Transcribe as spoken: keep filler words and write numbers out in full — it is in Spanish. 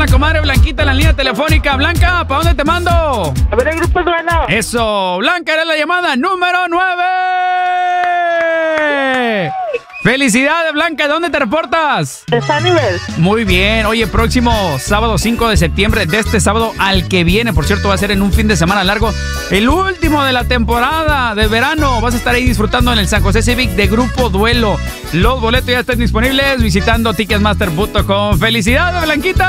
La comadre Blanquita en la línea telefónica. Blanca, ¿para dónde te mando? A ver el grupo Duelo. Eso, Blanca, eres la llamada número nueve. ¡Felicidades, Blanca! ¿De dónde te reportas? De Sanibel. Muy bien. Oye, próximo sábado cinco de septiembre, de este sábado al que viene, por cierto, va a ser en un fin de semana largo, el último de la temporada de verano. Vas a estar ahí disfrutando en el San José Civic de Grupo Duelo. Los boletos ya están disponibles visitando ticketmaster punto com. ¡Felicidades, Blanquita!